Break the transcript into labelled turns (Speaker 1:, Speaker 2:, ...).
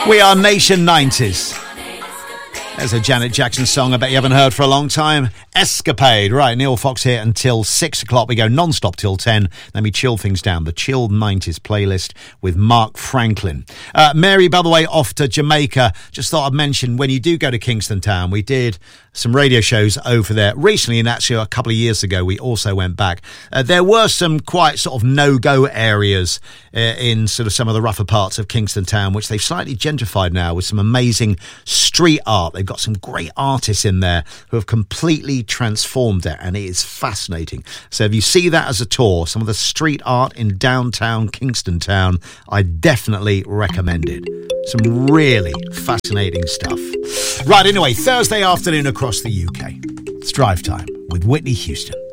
Speaker 1: We are Nation 90s. There's a Janet Jackson song I bet you haven't heard for a long time. Escapade. Right, Neil Fox here until 6 o'clock. We go non-stop till 10. Then we chill things down. The Chilled 90s playlist with Mark Franklin. Mary, by the way, off to Jamaica. Just thought I'd mention, when you do go to Kingston Town, we did some radio shows over there recently, and actually a couple of years ago we also went back. There were some quite sort of no-go areas in sort of some of the rougher parts of Kingston Town, which they've slightly gentrified now with some amazing street art. They've got some great artists in there who have completely transformed it, and it is fascinating. So if you see that as a tour, some of the street art in downtown Kingston Town, I definitely recommend it. Some really fascinating stuff. Right, anyway, Thursday afternoon across the UK. It's Drive Time with Whitney Houston.